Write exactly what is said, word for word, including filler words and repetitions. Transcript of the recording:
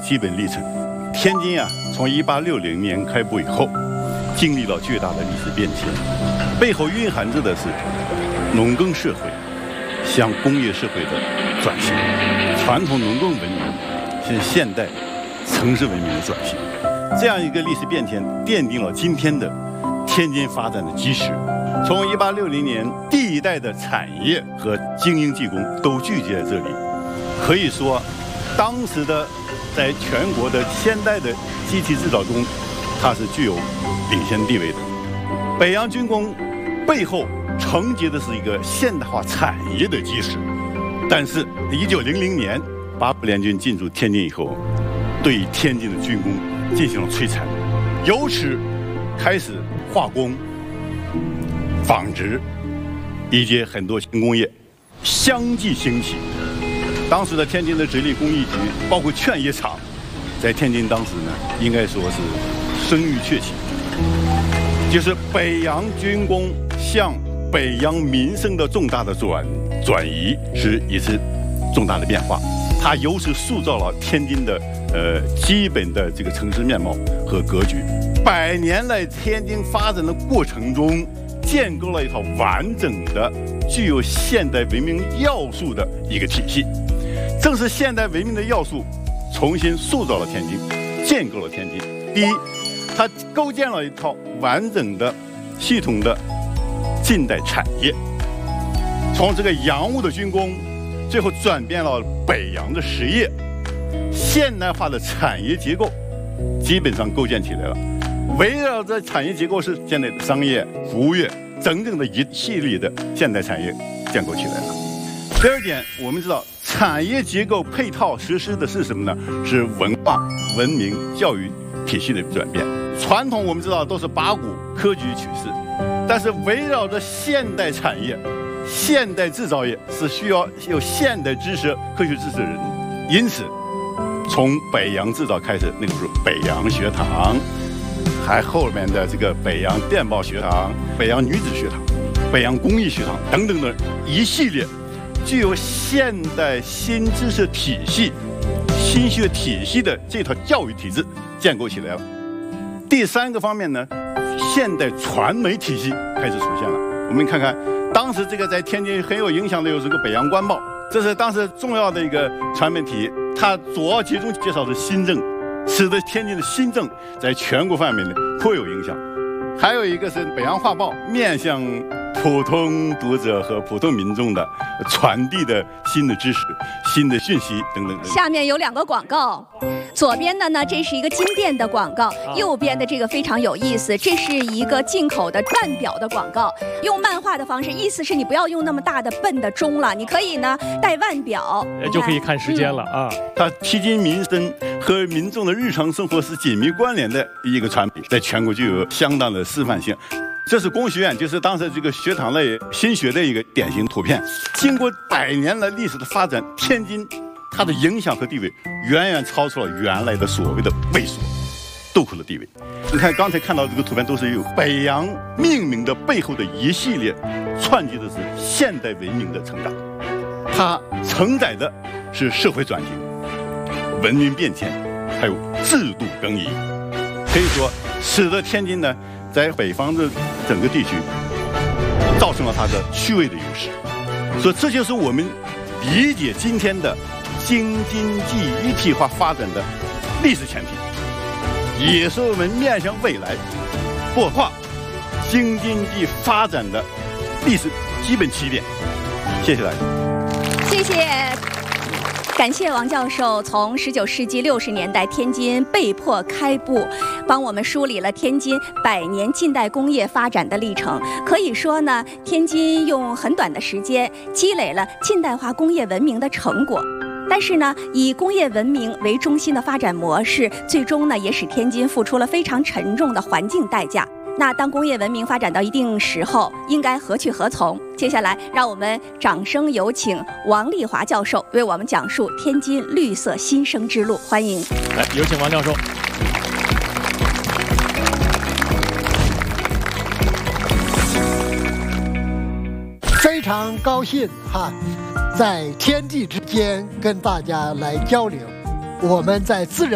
基本历程。天津啊，从一八六零年开埠以后，经历了巨大的历史变迁，背后蕴含着的是农耕社会向工业社会的转型，传统农耕文明向现代城市文明的转型。这样一个历史变迁，奠定了今天的天津发展的基石。从一八六零年，第一代的产业和精英技工都聚集在这里，可以说，当时的在全国的现代的机器制造中，它是具有领先地位的。北洋军工背后承接的是一个现代化产业的基石，但是，一九零零年八国联军进驻天津以后，对天津的军工进行了摧残，由此开始化工、纺织以及很多轻工业相继兴起。当时的天津的直隶工艺局，包括劝业厂，在天津当时呢，应该说是声誉鹊起。就是北洋军工向北洋民生的重大的转转移，是一次重大的变化。它由此塑造了天津的呃基本的这个城市面貌和格局。百年来天津发展的过程中，建构了一套完整的、具有现代文明要素的一个体系。正是现代文明的要素，重新塑造了天津，建构了天津。第一，它构建了一套完整的、系统的近代产业，从这个洋务的军工，最后转变了北洋的实业，现代化的产业结构基本上构建起来了。围绕着产业结构是现代的商业、服务业，整整的一系列的现代产业建构起来了。第二点，我们知道产业结构配套实施的是什么呢？是文化、文明、教育体系的转变。传统我们知道都是八股科举取士，但是围绕着现代产业、现代制造业是需要有现代知识、科学知识的人。因此，从北洋制造开始，那个时候北洋学堂，还后面的这个北洋电报学堂、北洋女子学堂、北洋工艺学堂等等的一系列具有现代新知识体系、新学体系的这套教育体制建构起来了。第三个方面呢，现代传媒体系开始出现了。我们看看，当时这个在天津很有影响的有这个《北洋官报》，这是当时重要的一个传媒体，它主要集中介绍的新政，使得天津的新政在全国范围内颇有影响。还有一个是《北洋画报》，面向普通读者和普通民众的传递的新的知识、新的讯息等等等等。 下面有两个广告，左边的呢，这是一个金店的广告，右边的这个非常有意思，这是一个进口的腕表的广告，用漫画的方式，意思是你不要用那么大的笨的钟了，你可以呢戴腕表， 就可以看时间了啊。 嗯、它贴近民生和民众的日常生活是紧密关联的一个产品，在全国就有相当的示范性。这是工学院，就是当时这个学堂类新学的一个典型图片。经过百年来历史的发展，天津它的影响和地位远远超出了原来的所谓的卫所、豆蔻的地位。你看刚才看到这个图片，都是有北洋命名的背后的一系列串接的是现代文明的成长，它承载的是社会转型、文明变迁，还有制度更替。可以说，使得天津呢，在北方的整个地区造成了它的区位的优势，所以这就是我们理解今天的京津冀一体化发展的历史前提，也是我们面向未来擘画京津冀发展的历史基本起点。谢谢大家。 谢谢。感谢王教授从十九世纪六十年代天津被迫开埠，帮我们梳理了天津百年近代工业发展的历程。可以说呢，天津用很短的时间积累了近代化工业文明的成果。但是呢，以工业文明为中心的发展模式，最终呢也使天津付出了非常沉重的环境代价。那当工业文明发展到一定时候，应该何去何从？接下来，让我们掌声有请王丽华教授为我们讲述天津绿色新生之路。欢迎， 来，有请王教授。 非常高兴哈，在天地之间跟大家来交流。我们在自然